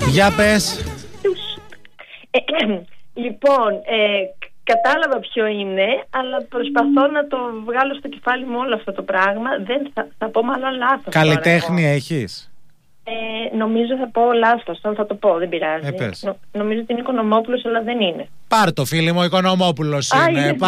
Για πες. Λοιπόν, κατάλαβα ποιο είναι, αλλά προσπαθώ να το βγάλω στο κεφάλι μου όλο αυτό το πράγμα. Δεν θα πω μάλλον λάθος. Καλλιτέχνη έχεις? Νομίζω θα πω λάθος, θα το πω, δεν πειράζει. Νομίζω ότι είναι Οικονομόπουλος, αλλά δεν είναι. Πάρ' το, φίλοι μου, ο Οικονομόπουλος είναι.